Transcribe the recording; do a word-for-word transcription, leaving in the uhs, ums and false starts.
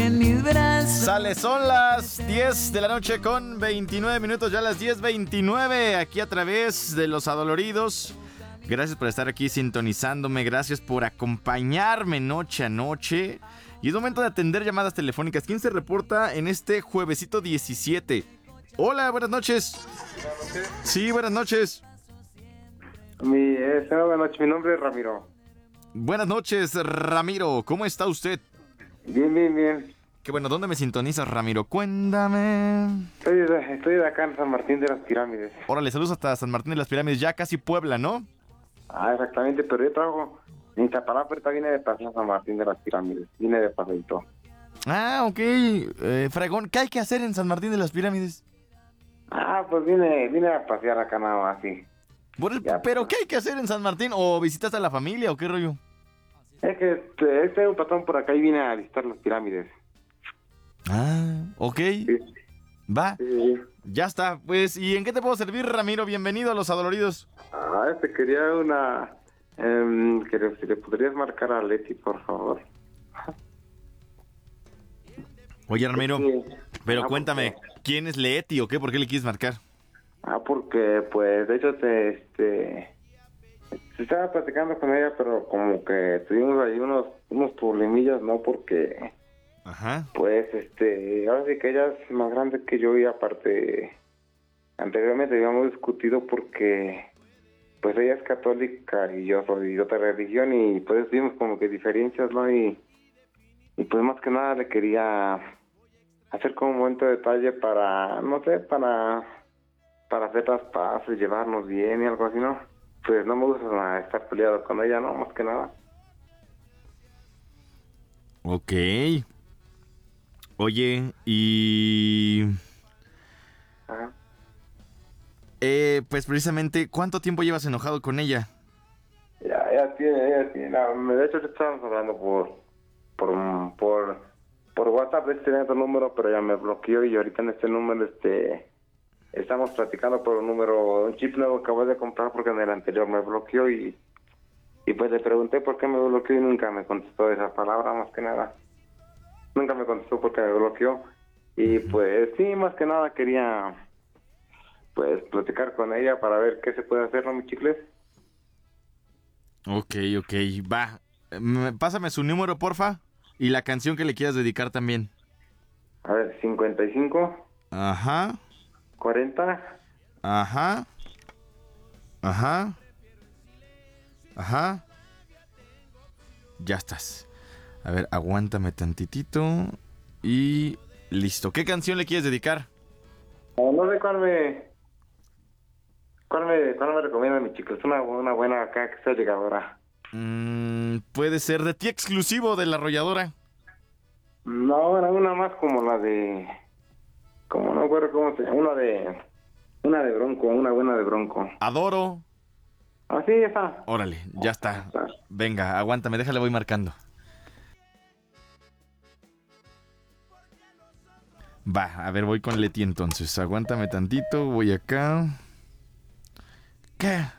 en mis brazos. Sale, son las diez de la noche con veintinueve minutos, ya las diez veintinueve, aquí a través de Los Adoloridos. Gracias por estar aquí sintonizándome, gracias por acompañarme noche a noche. Y es momento de atender llamadas telefónicas. ¿Quién se reporta en este juevesito diecisiete? Hola, buenas noches. Buenas noches. Sí, buenas noches. Mi, eh, buenas noches, mi nombre es Ramiro. Buenas noches, Ramiro. ¿Cómo está usted? Bien, bien, bien. Qué bueno, ¿dónde me sintonizas, Ramiro? Cuéntame. Estoy de, estoy de acá en San Martín de las Pirámides. Órale, saludos hasta San Martín de las Pirámides, ya casi Puebla, ¿no? Ah, exactamente, pero yo trabajo en Iztapalapa, ahorita vine de paseo a San Martín de las Pirámides. Vine de paseito. Ah, ok. Eh, Fregón, ¿qué hay que hacer en San Martín de las Pirámides? Ah, pues vine, vine a pasear acá nada más, sí. Bueno, Ya. ¿pero qué hay que hacer en San Martín? ¿O visitaste a la familia o qué rollo? Es que este, este es un patrón por acá y vine a visitar las pirámides. Ah, ok. Sí, Va, sí. ya está. Pues, ¿y en qué te puedo servir, Ramiro? Bienvenido a Los Adoloridos. Ah, este quería una... Eh, que le, si le podrías marcar a Leti, por favor. Oye, Ramiro, Sí. pero Ah, cuéntame, porque- ¿quién es Leti o qué? ¿Por qué le quieres marcar? Ah, porque, pues, de hecho, te, este... Se estaba platicando con ella, pero como que tuvimos ahí unos, unos problemillas, ¿no? Porque, Ajá. pues, este... Ahora sí que ella es más grande que yo y aparte... Anteriormente habíamos discutido porque... Pues ella es católica y yo soy de otra religión y pues tuvimos como que diferencias, ¿no? Y, y pues más que nada le quería hacer como un momento de detalle para, no sé, para para hacer las paces, llevarnos bien y algo así, ¿no? Pues no me gusta estar peleado con ella, ¿no? Más que nada. Ok. Oye, y... Ajá. Eh, pues precisamente, ¿cuánto tiempo llevas enojado con ella? Ya, ella tiene, ella tiene, no, de hecho estábamos hablando por, por, por, por WhatsApp, este tenía otro número, pero ya me bloqueó y ahorita en este número, este, estamos platicando por un número, un chip nuevo que acabo de comprar porque en el anterior me bloqueó y, y pues le pregunté por qué me bloqueó y nunca me contestó esa palabra, más que nada. Nunca me contestó porque me bloqueó y pues sí, más que nada quería, pues, platicar con ella para ver qué se puede hacer, ¿no, mi chicles? Ok, ok, va. Mm, Pásame su número, porfa. Y la canción que le quieras dedicar también. A ver, cincuenta y cinco, Ajá, cuarenta, ajá, ajá, ajá. Ya estás. A ver, aguántame tantitito. Y listo. ¿Qué canción le quieres dedicar? no, no sé cuál me, cuál me, cuál me recomienda mi chico, es una, una buena acá que sea llegadora. Mm, puede ser de ti exclusivo de la arrolladora. No, era una más como la de, como no recuerdo cómo se llama, una de, una de Bronco, una buena de Bronco. Adoro. Ah, sí, esa. Órale, ya está. Venga, aguántame, déjale, voy marcando. Va, a ver, voy con Leti entonces. Aguántame tantito, voy acá. ¿Qué?